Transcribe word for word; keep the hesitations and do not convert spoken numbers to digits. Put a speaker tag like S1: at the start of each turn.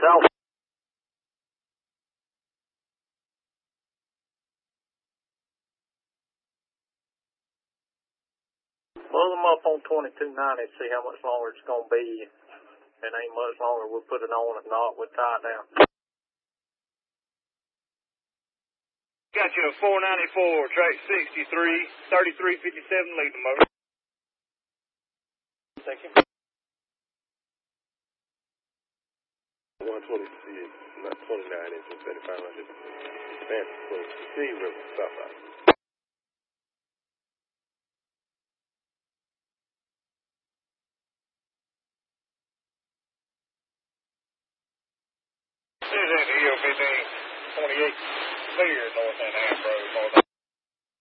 S1: South. Pull them up on twenty-two ninety and see how much longer it's going to be. If it ain't much longer, we'll put it on. If not, we'll tie it down.
S2: Got you a four ninety-four, track sixty-three, thirty-three fifty-seven, lead the motor.
S1: Thank you.
S3: one twenty-six, not twenty-nine inches, thirty-five hundred. Advance between Sea River, Southside.
S2: This is the E O fifteen twenty-eight, clear north end Ambrose, north